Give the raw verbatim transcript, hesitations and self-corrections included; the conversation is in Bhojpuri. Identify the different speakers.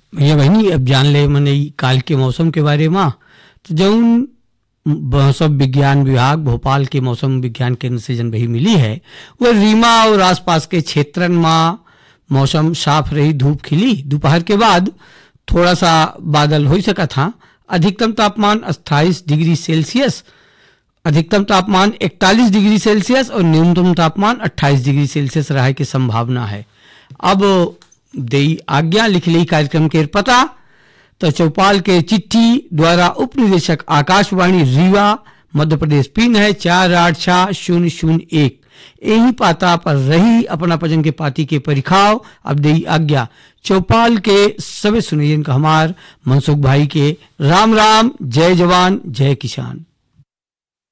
Speaker 1: भैया बहनी अब जान ले मने ई काल के मौसम के बारे में। तो जौन मौसम विज्ञान विभाग भोपाल के मौसम विज्ञान केंद्र से जन वही मिली है वह रीमा और आसपास के क्षेत्रन में मौसम साफ रही, धूप खिली। दोपहर के बाद थोड़ा सा बादल हो सका था। अधिकतम तापमान अट्ठाईस डिग्री सेल्सियस, अधिकतम तापमान इकतालीस डिग्री सेल्सियस और न्यूनतम तापमान अट्ठाईस डिग्री सेल्सियस रहे की संभावना है। अब देई आज्ञा लिख ली कार्यक्रम के पता तो चौपाल के चिट्ठी द्वारा उप निदेशक आकाशवाणी रीवा मध्य प्रदेश पिन है चार आठ छह शून्य शून्य एक। यही पाता पर रही अपना पजन के पाती के परिखाव। अब देई आज्ञा चौपाल के सभी सुनैयन का हमार मनसुख भाई के राम राम, जय जवान जय किसान।